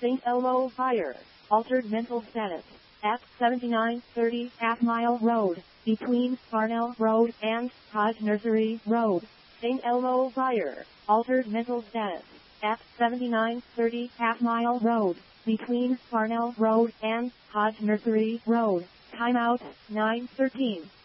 St. Elmo Fire. Altered mental status. At 7930 Half Mile Road, between Farnell Road and Hodge Nursery Road. St. Elmo Fire. Altered mental status. At 7930 Half Mile Road, between Farnell Road and Hodge Nursery Road. Timeout 9:13.